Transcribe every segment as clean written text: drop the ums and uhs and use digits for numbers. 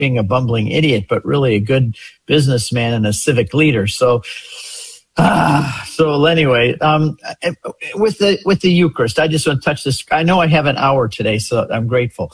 being a bumbling idiot, but really a good businessman and a civic leader. So anyway, with the Eucharist, I just want to touch this. I know I have an hour today, so I'm grateful.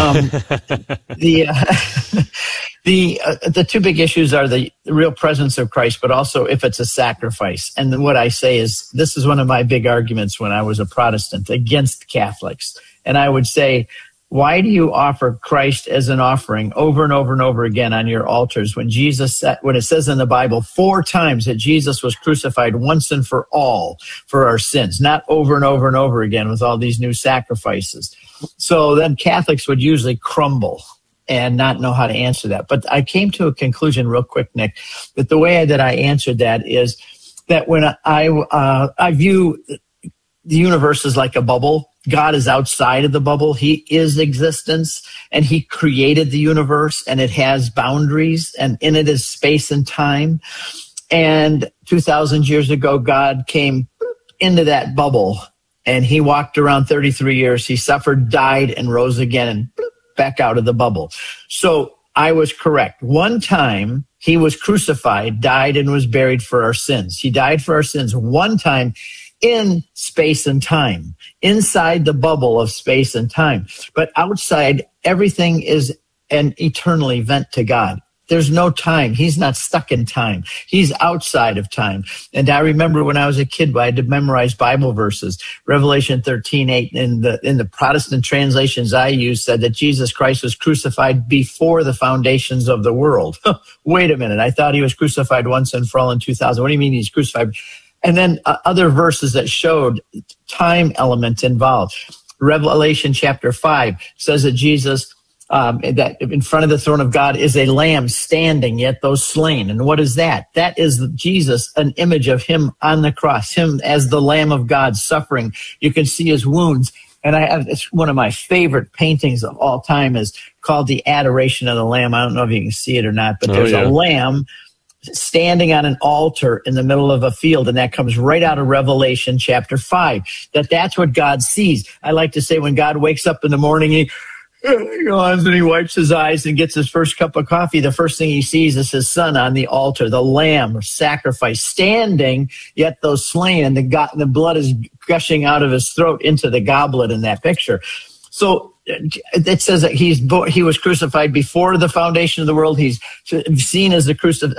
The two big issues are the real presence of Christ, but also if it's a sacrifice. And then what I say is, this is one of my big arguments when I was a Protestant against Catholics. And I would say, why do you offer Christ as an offering over and over and over again on your altars when when it says in the Bible 4 times that Jesus was crucified once and for all for our sins, not over and over and over again with all these new sacrifices? So then Catholics would usually crumble and not know how to answer that. But I came to a conclusion real quick, Nick, that the way that I answered that is that when I view the universe as like a bubble, God is outside of the bubble. He is existence, and he created the universe, and it has boundaries, and in it is space and time. And 2,000 years ago, God came into that bubble, and he walked around 33 years. He suffered, died, and rose again, and back out of the bubble. So I was correct. One time, he was crucified, died, and was buried for our sins. He died for our sins one time in space and time, inside the bubble of space and time. But outside, everything is an eternal event to God. There's no time. He's not stuck in time. He's outside of time. And I remember when I was a kid, I had to memorize Bible verses. Revelation 13:8 in the Protestant translations I used said that Jesus Christ was crucified before the foundations of the world. Wait a minute. I thought he was crucified once and for all in 2000. What do you mean he's crucified? And then other verses that showed time element involved. Revelation chapter 5 says that Jesus, that in front of the throne of God is a lamb standing, yet those slain. And what is that? That is Jesus, an image of him on the cross, him as the Lamb of God suffering. You can see his wounds. And it's one of my favorite paintings of all time, is called The Adoration of the Lamb. I don't know if you can see it or not, but there's a lamb standing on an altar in the middle of a field, and that comes right out of Revelation chapter 5, that's what God sees. I like to say when God wakes up in the morning, he yawns and he wipes his eyes and gets his first cup of coffee, the first thing he sees is his son on the altar, the lamb sacrifice, standing, yet though slain, and the blood is gushing out of his throat into the goblet in that picture. So it says that he was crucified before the foundation of the world. He's seen as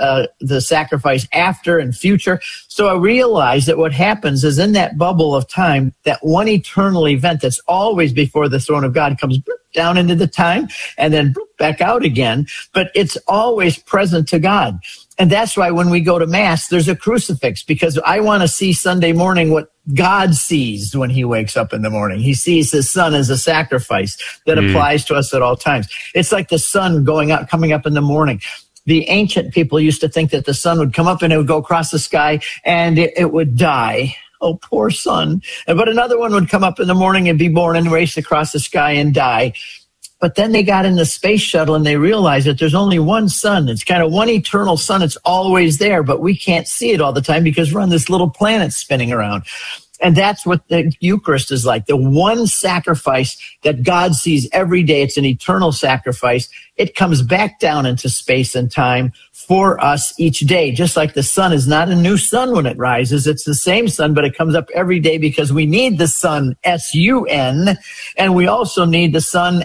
the sacrifice after and future. So I realized that what happens is in that bubble of time, that one eternal event that's always before the throne of God comes down into the time and then back out again, but it's always present to God. And that's why when we go to Mass, there's a crucifix, because I want to see Sunday morning what God sees when he wakes up in the morning. He sees his son as a sacrifice that applies to us at all times. It's like the sun coming up in the morning. The ancient people used to think that the sun would come up and it would go across the sky and it would die. Oh, poor sun. But another one would come up in the morning and be born and race across the sky and die. But then they got in the space shuttle and they realized that there's only one sun. It's kind of one eternal sun. It's always there, but we can't see it all the time because we're on this little planet spinning around. And that's what the Eucharist is like, the one sacrifice that God sees every day. It's an eternal sacrifice. It comes back down into space and time for us each day. Just like the sun is not a new sun when it rises. It's the same sun, but it comes up every day because we need the sun, S-U-N, and we also need the sun,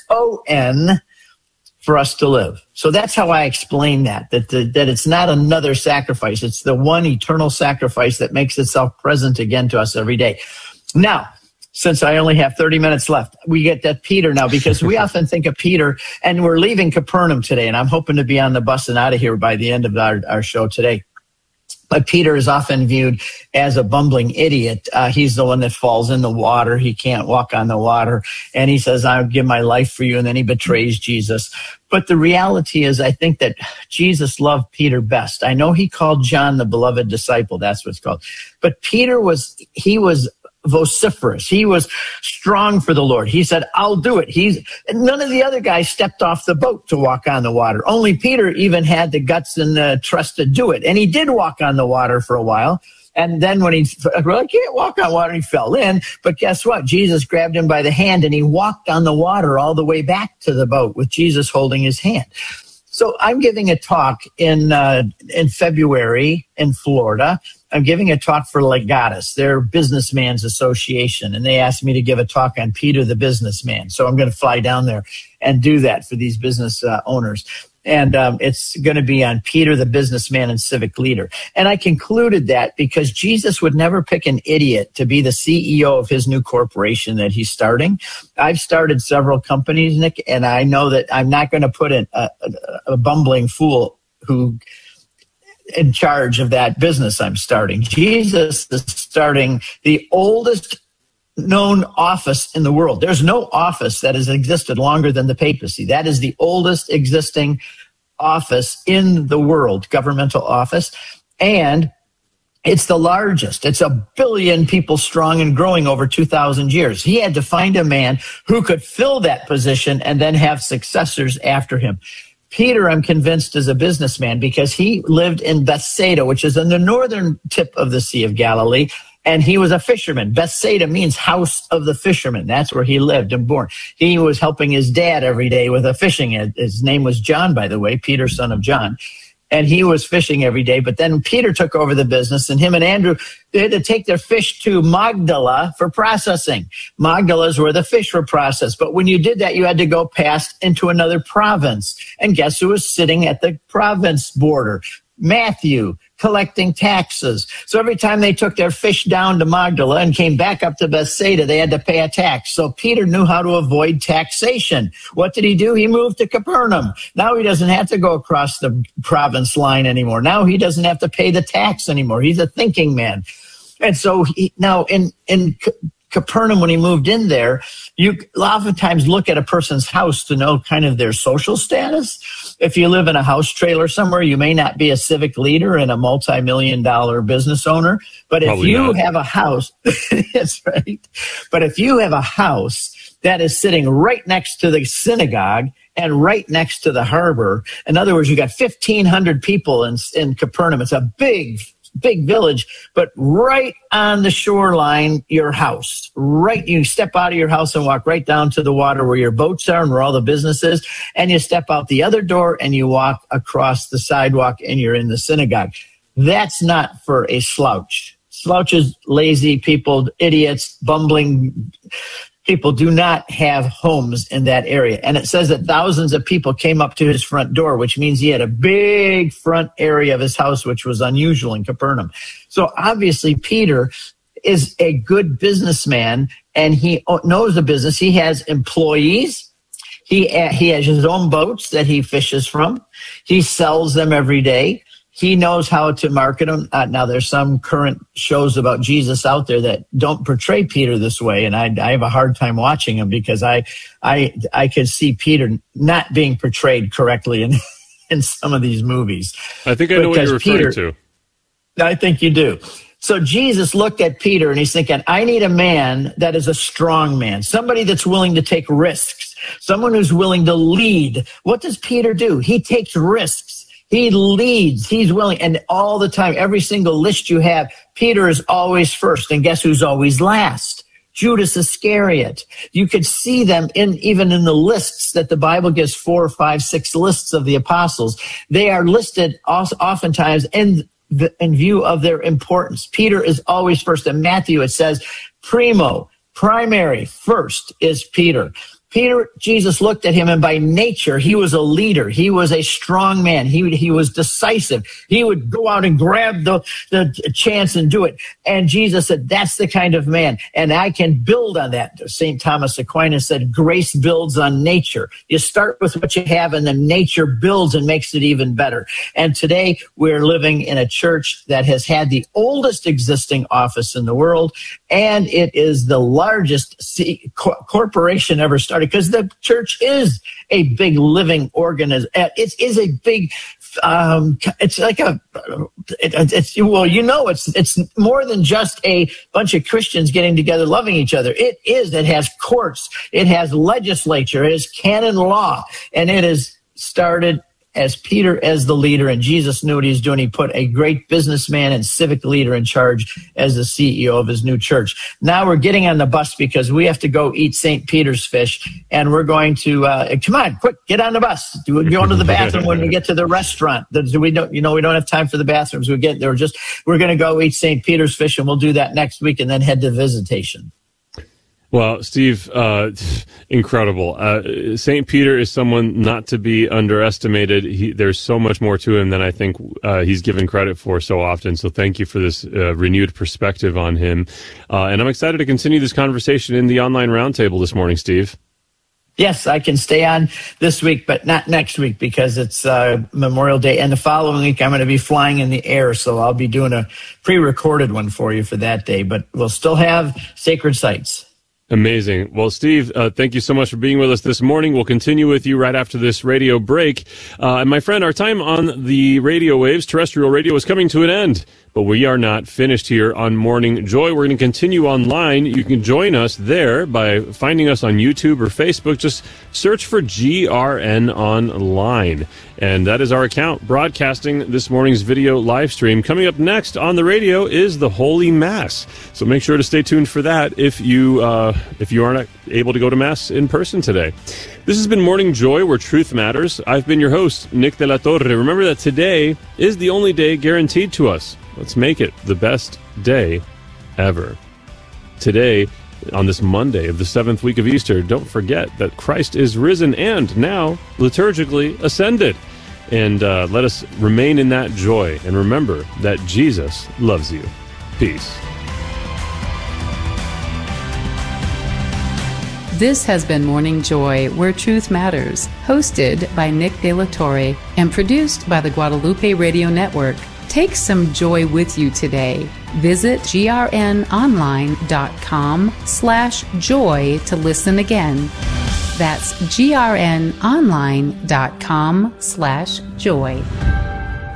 S-O-N, for us to live. So that's how I explain that it's not another sacrifice. It's the one eternal sacrifice that makes itself present again to us every day. Now, since I only have 30 minutes left, we get that Peter now, because we often think of Peter, and we're leaving Capernaum today, and I'm hoping to be on the bus and out of here by the end of our show today. But Peter is often viewed as a bumbling idiot. He's the one that falls in the water. He can't walk on the water. And he says, I'll give my life for you. And then he betrays Jesus. But the reality is, I think that Jesus loved Peter best. I know he called John the beloved disciple. That's what it's called. But Peter was vociferous. He was strong for the Lord. He said, I'll do it. None of the other guys stepped off the boat to walk on the water. Only Peter even had the guts and the trust to do it. And he did walk on the water for a while. And then when he really can't walk on water, he fell in. But guess what? Jesus grabbed him by the hand and he walked on the water all the way back to the boat with Jesus holding his hand. So I'm giving a talk in February in Florida. I'm giving a talk for Legatus, their businessman's association, and they asked me to give a talk on Peter the businessman. So I'm going to fly down there and do that for these business owners. And it's going to be on Peter the businessman and civic leader. And I concluded that because Jesus would never pick an idiot to be the CEO of his new corporation that he's starting. I've started several companies, Nick, and I know that I'm not going to put a bumbling fool who in charge of that business I'm starting. Jesus is starting the oldest known office in the world. There's no office that has existed longer than the papacy. That is the oldest existing office in the world, governmental office. And it's the largest. It's 1 billion people strong and growing over 2,000 years. He had to find a man who could fill that position and then have successors after him. Peter, I'm convinced, is a businessman because he lived in Bethsaida, which is in the northern tip of the Sea of Galilee, and he was a fisherman. Bethsaida means house of the fisherman. That's where he lived and born. He was helping his dad every day with a fishing. His name was John, by the way, Peter, son of John. And he was fishing every day. But then Peter took over the business, and him and Andrew, they had to take their fish to Magdala for processing. Magdala is where the fish were processed. But when you did that, you had to go past into another province. And guess who was sitting at the province border? Matthew, collecting taxes. So every time they took their fish down to Magdala and came back up to Bethsaida, they had to pay a tax. So Peter knew how to avoid taxation. What did he do? He moved to Capernaum. Now he doesn't have to go across the province line anymore. Now he doesn't have to pay the tax anymore. He's a thinking man. And so now in Capernaum, when he moved in there, you oftentimes look at a person's house to know kind of their social status. If you live in a house trailer somewhere, you may not be a civic leader and a multi-million-dollar business owner. But if you have a house, that's right. But if you have a house that is sitting right next to the synagogue and right next to the harbor, in other words, you got 1,500 people in Capernaum. It's a big village, but right on the shoreline, your house, right, you step out of your house and walk right down to the water where your boats are and where all the business is. And you step out the other door and you walk across the sidewalk and you're in the synagogue. That's not for a slouch. Slouches, lazy people, idiots, bumbling people do not have homes in that area. And it says that thousands of people came up to his front door, which means he had a big front area of his house, which was unusual in Capernaum. So obviously Peter is a good businessman and he knows the business. He has employees. He has his own boats that he fishes from. He sells them every day. He knows how to market them. Now, there's some current shows about Jesus out there that don't portray Peter this way, and I have a hard time watching them because I could see Peter not being portrayed correctly in some of these movies. I think I know what you're referring to. I think you do. So Jesus looked at Peter and he's thinking, I need a man that is a strong man, somebody that's willing to take risks, someone who's willing to lead. What does Peter do? He takes risks. He leads. He's willing. And all the time, every single list you have, Peter is always first. And guess who's always last? Judas Iscariot. You could see them even in the lists that the Bible gives 4, 5, 6 lists of the apostles. They are listed oftentimes in view of their importance. Peter is always first. In Matthew, it says primary, first is Peter. Peter, Jesus looked at him, and by nature, he was a leader. He was a strong man. He was decisive. He would go out and grab the chance and do it. And Jesus said, that's the kind of man. And I can build on that. St. Thomas Aquinas said, grace builds on nature. You start with what you have, and then nature builds and makes it even better. And today, we're living in a church that has had the oldest existing office in the world, and it is the largest corporation ever started. Because the church is a big living organism. It is a big, it's like it's more than just a bunch of Christians getting together, loving each other. It has courts, it has legislature, it has canon law, and it is started as Peter as the leader, and Jesus knew what he was doing. He put a great businessman and civic leader in charge as the CEO of his new church. Now we're getting on the bus because we have to go eat St. Peter's fish, and we're going to come on, quick, get on the bus. Do we go to the bathroom when we get to the restaurant? We don't have time for the bathrooms. We're going to go eat St. Peter's fish, and we'll do that next week, and then head to visitation. Well, Steve, incredible. St. Peter is someone not to be underestimated. There's so much more to him than I think he's given credit for so often. So thank you for this renewed perspective on him. And I'm excited to continue this conversation in the online roundtable this morning, Steve. Yes, I can stay on this week, but not next week because it's Memorial Day. And the following week, I'm going to be flying in the air, so I'll be doing a pre-recorded one for you for that day. But we'll still have Sacred Sites. Amazing. Well, Steve, thank you so much for being with us this morning. We'll continue with you right after this radio break. And my friend, our time on the radio waves, terrestrial radio, is coming to an end. But we are not finished here on Morning Joy. We're going to continue online. You can join us there by finding us on YouTube or Facebook. Just search for GRN Online. And that is our account broadcasting this morning's video live stream. Coming up next on the radio is the Holy Mass. So make sure to stay tuned for that if you aren't able to go to Mass in person today. This has been Morning Joy, where truth matters. I've been your host, Nick de la Torre. Remember that today is the only day guaranteed to us. Let's make it the best day ever. Today, on this Monday of the 7th week of Easter, don't forget that Christ is risen and now liturgically ascended. And let us remain in that joy and remember that Jesus loves you. Peace. This has been Morning Joy, where truth matters, hosted by Nick de la Torre and produced by the Guadalupe Radio Network. Take some joy with you today. Visit grnonline.com/joy to listen again. That's grnonline.com/joy.